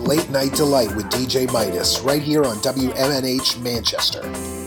Late Night Delight with DJ Midas right here on WMNH Manchester.